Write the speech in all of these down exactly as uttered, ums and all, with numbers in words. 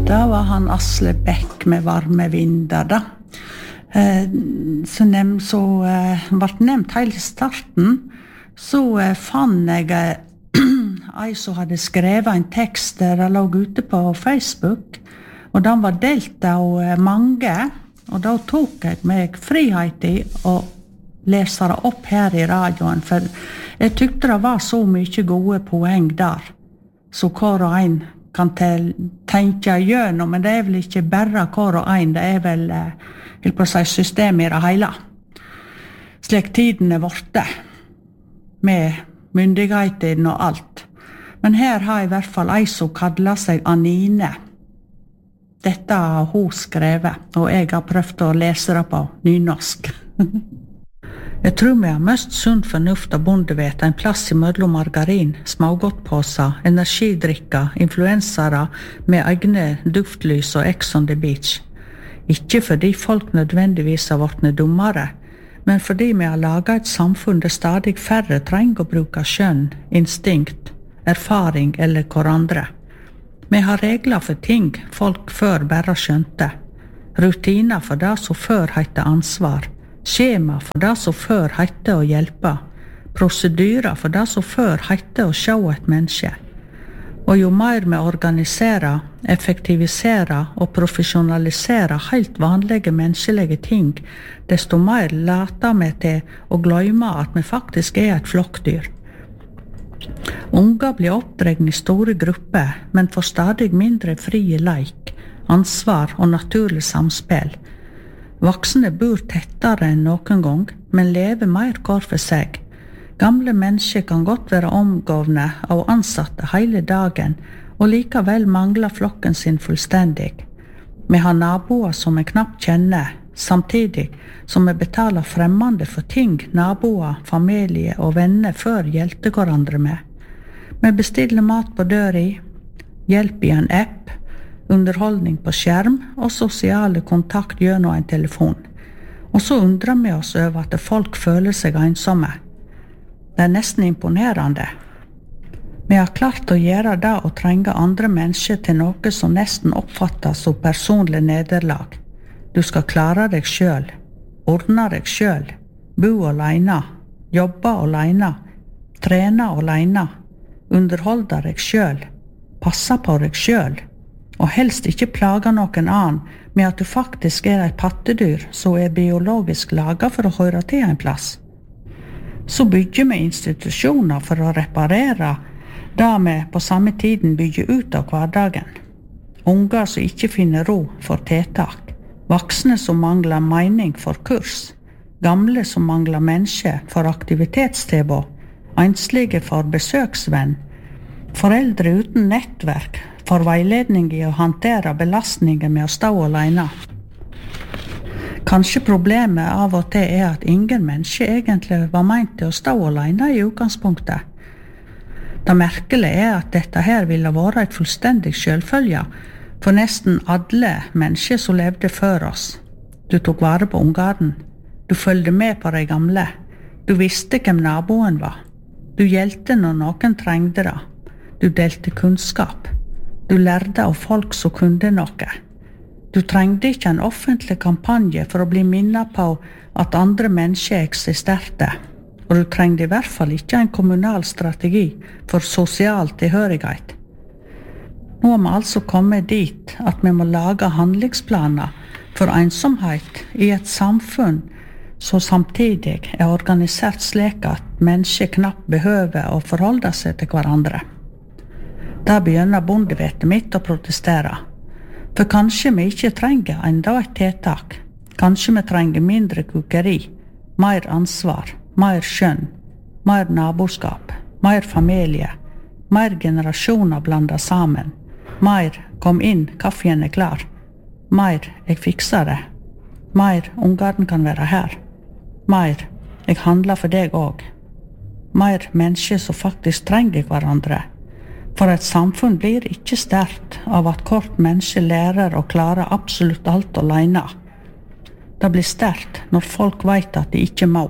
Da var han Asle Bæk med varme vinder da. Eh, så nem, så eh, ble nevnt helt i starten, så eh, fann jeg eh, ei som hadde skrevet en tekst der det lå ute på Facebook, og den var delt av eh, mange, og da tok jeg meg frihet i å lese det opp her i radioen, for jeg tykte det var så mye gode poeng der, så hver og en kan tenke gjennom, men det er vel ikke bare hver og en, det er vel eh, på å si system i det hele. Slik tiden er vorte, med myndigheten og alt. Men her har jeg i hvert fall ei som kallar seg Anine. Dette har hun skrevet, og jeg har prøvd å lese det på nynorsk. Jeg tror vi har mest sunn fornuft av bondevete en plass i mellom margarin, smågodtpåser, energidrikker, influensere med egne duftlys og Ex on the Beach. Ikke fordi folk nødvendigvis har vært dummere, men fordi vi har laget et samfunn der stadig færre trenger å bruke skjønn, instinkt, erfaring eller hverandre. Vi har regler for ting folk før bare skjønte. Rutiner for det som før heter ansvar. Skjema for det som før heter å hjelpe. Prosedyrer for det som før heter å se et menneske. Og jo mer vi organiserer, effektiviserer og profesjonaliserer helt vanlige menneskelige ting, desto mer later vi til å glemme at vi faktisk er et flokkdyr. Unger blir oppdregne i store grupper, men får stadig mindre frie leik, ansvar og naturlig samspill. Voksne bor tettere enn noen gang, men lever mer hver for seg. Gamle mennesker kan godt være omgående av ansatte hele dagen, og likevel mangler flokken sin fullstendig. Vi har naboer som vi knapt kjenner, samtidig som vi betaler fremmede for ting naboer, familie og venner før hjelper hverandre med. Vi bestiller mat på døra, hjelp i en app, underholdning på skjerm og sosiale kontakt gjennom en telefon. Og så undrer vi oss over at folk føler seg ensomme. Det er nesten imponerende. Vi har klart å gjøre det og trenge andre mennesker til noe som nesten oppfattes som personlig nederlag. Du skal klare deg selv, ordne deg selv, bo alene, jobbe alene, trene alene, underholde deg selv, passe på deg selv, og helst ikke plage noen annen med at du faktisk er et pattedyr som er biologisk laget for å høre til en plass. Så bygger vi institusjoner for å reparere det vi på samme tiden bygger ut av hverdagen. Unger som ikke finner ro for tiltak, voksne som mangler mening for kurs, gamle som mangler mennesker for aktivitetstilbud, enslige for besøksvenn, foreldre uten nettverk for veiledning i å håndtere belastninger med å stå alene. Kanskje problemet av og til er at ingen mennesker egentlig var meint til å stå alene i utgangspunktet. Det merkelige er at dette her ville være et fullstendig selvfølge for nesten alle mennesker som levde før oss. Du tok vare på ungene, du følgde med på de gamle, du visste hvem naboen var, du hjelpte når noen trengte det, du delte kunnskap, du lærte av folk som kunne noe. Du trengte ikke en offentlig kampanje for å bli minnet på at andre mennesker eksisterte, og du trengte i hvert fall ikke en kommunal strategi for sosial tilhørighet. Nå er vi altså kommet dit at vi må lage handlingsplaner for ensomhet i et samfunn som samtidig er organisert slik at mennesker knapt behøver å forholde seg til hverandre. Da begynner bondevetet mitt å protestere. For kanskje vi ikke trenger enda et tiltak. Kanskje vi trenger mindre kukeri, mer ansvar, mer skjønn, mer naboskap, mer familie, mer generasjoner blandet sammen, mer kom inn, kaffen er klar, mer jeg fikser det, mer ungene kan være her, mer jeg handler for deg også, mer mennesker som faktisk trenger hverandre. For et samfunn blir ikke sterkt av at hvert menneske lærer å klare absolutt alt alene. Det blir sterkt når folk vet at de ikke må.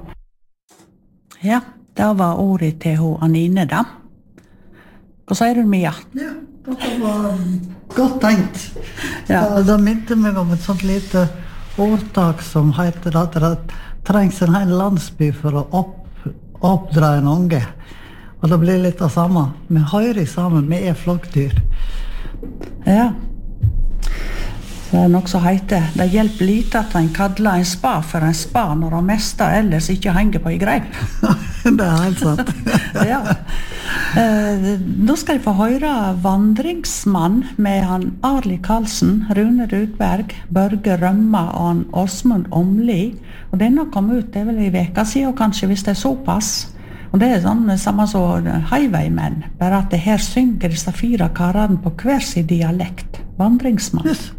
Ja, det var ordet til hun Anine da. Hva sier du, Mia? Ja, det var godt tenkt. Ja. Ja, det minte meg om et sånt lite ordtak som heter at det trengs en hel landsby for å opp, oppdra en unge. Og det blir litt av samme. Vi hører sammen, vi er flokkdyr. Ja. Det er nok så heiter. Det hjelper lite at en kadler en spa for en spa når han meste ellers ikke henger på i greip. Det er helt sant. Ja. Eh, nå skal jeg få høre Vandringsmann med han Arli Karlsen, Rune Rudberg, Børge Rømma og han Åsmund Omli. Og denne kom ut, det er vel i veka siden, kanskje hvis det er såpass. Og det er sånn samme som Highwaymen, bare at det her synger disse fire karene på hver sin dialekt. Vandringsmann. Yes.